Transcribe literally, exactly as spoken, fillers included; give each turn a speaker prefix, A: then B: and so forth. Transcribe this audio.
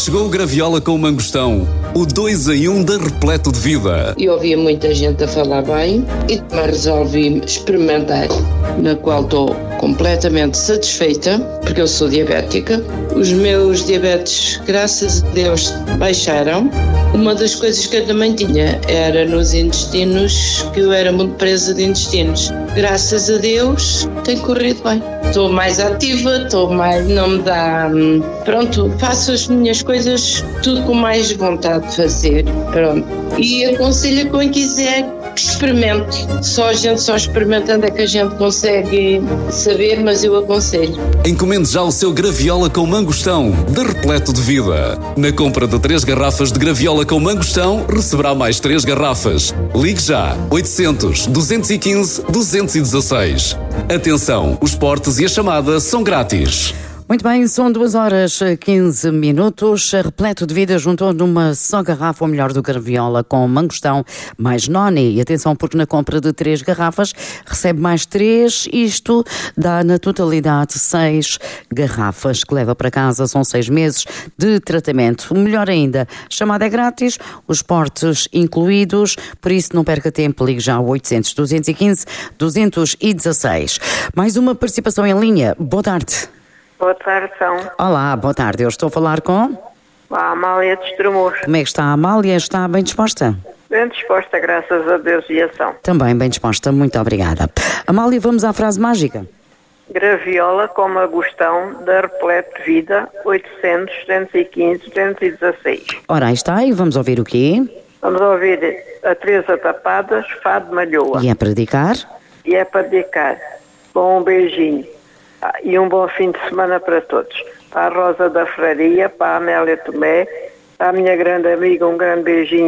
A: Chegou o Graviola com o Mangostão, o dois em um da Repleto de Vida.
B: Eu ouvia muita gente a falar bem e também resolvi experimentar, na qual estou completamente satisfeita, porque eu sou diabética. Os meus diabetes, graças a Deus, baixaram. Uma das coisas que eu também tinha era nos intestinos, que eu era muito presa de intestinos. Graças a Deus, tem corrido bem. Estou mais ativa, estou mais, não me dá... Pronto, faço as minhas coisas tudo com mais vontade de fazer. Pronto. E aconselho a quem quiser que experimente. Só a gente só experimentando é que a gente consegue saber, mas eu aconselho.
A: Encomende já o seu Graviola com Mangostão, de Repleto de Vida. Na compra de três garrafas de Graviola com Mangostão, receberá mais três garrafas. Ligue já, oitocentos, duzentos e quinze, duzentos e dezasseis. Atenção, os portes e a chamada são grátis.
C: Muito bem, são duas horas e quinze minutos. Repleto de Vida juntou numa só garrafa o melhor do Graviola com Mangostão mais Noni. E atenção, porque na compra de três garrafas recebe mais três. Isto dá na totalidade seis garrafas que leva para casa. São seis meses de tratamento. Melhor ainda, a chamada é grátis, os portes incluídos. Por isso não perca tempo, ligue já ao oitocentos, duzentos e quinze, duzentos e dezasseis. Mais uma participação em linha. Boa tarde.
D: Boa tarde, São.
C: Olá, boa tarde. Eu estou a falar com...
D: A Amália de Estremoz.
C: Como é que está a Amália? Está bem disposta?
D: Bem disposta, graças a Deus e a São.
C: Também bem disposta, muito obrigada. Amália, vamos à frase mágica.
D: Graviola com Mangostão da Repleto de Vida, oitocentos, duzentos e quinze, duzentos e dezasseis.
C: Ora, aí está, e vamos ouvir o quê?
D: Vamos ouvir a Teresa Tapadas, Fado de Malhoa.
C: E é para dedicar?
D: E é para dedicar. Bom, um beijinho. Ah, e um bom fim de semana para todos. Para a Rosa da Fraria, para a Amélia Tomé, para a minha grande amiga, um grande beijinho.